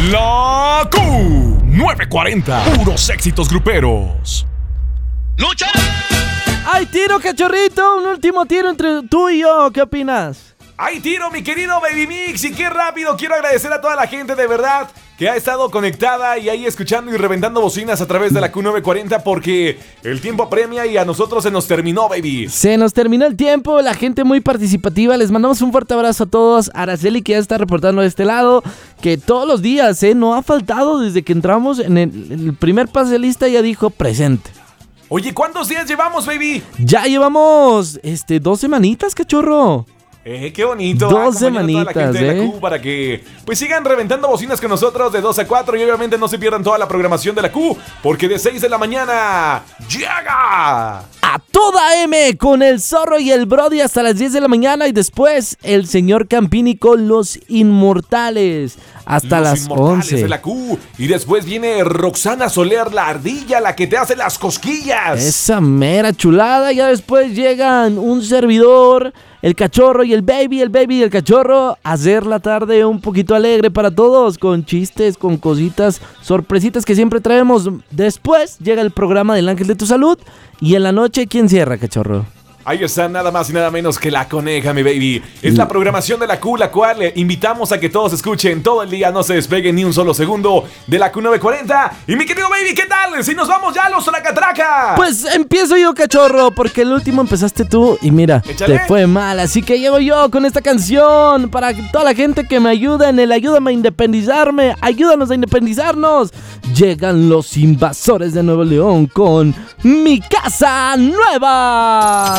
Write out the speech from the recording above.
La Q940. Puros éxitos gruperos. ¡Lucha! ¡Hay tiro, cachorrito! Un último tiro entre tú y yo. ¿Qué opinas? ¡Hay tiro, mi querido Baby Mix! Y qué rápido, quiero agradecer a toda la gente de verdad que ha estado conectada y ahí escuchando y reventando bocinas a través de la Q940 porque el tiempo apremia y a nosotros se nos terminó, baby. Se nos terminó el tiempo, la gente muy participativa. Les mandamos un fuerte abrazo a todos. Araceli, que ya está reportando de este lado, que todos los días, no ha faltado desde que entramos en el primer pase de lista, ya dijo presente. Oye, ¿cuántos días llevamos, baby? Ya llevamos 2 semanitas, cachorro. Qué bonito. 2 semanitas, toda la gente de la Q para que pues sigan reventando bocinas con nosotros de 2 a 4 y obviamente no se pierdan toda la programación de la Q porque de 6 de la mañana llega a toda M con el Zorro y el Brody hasta las 10 de la mañana y después el señor Campini con los Inmortales hasta las 11 de la Q. Y después viene Roxana Soler, la ardilla, la que te hace las cosquillas. Esa mera chulada. Ya después llegan un servidor, el cachorro y el baby y el cachorro, a hacer la tarde un poquito alegre para todos, con chistes, con cositas, sorpresitas que siempre traemos. Después llega el programa del Ángel de tu Salud y en la noche, ¿quién cierra, cachorro? Ahí está nada más y nada menos que La Coneja, mi baby. Es la programación de la Q, la cual invitamos a que todos escuchen todo el día, no se despeguen ni un solo segundo de la Q940. Y mi querido baby, ¿qué tal? Si nos vamos ya a los tracatraca. Pues empiezo yo, cachorro, porque el último empezaste tú y mira, échale. Te fue mal. Así que llego yo con esta canción para toda la gente que me ayuda en el Ayúdame a Independizarme. Ayúdanos a independizarnos. Llegan los Invasores de Nuevo León con Mi Casa Nueva.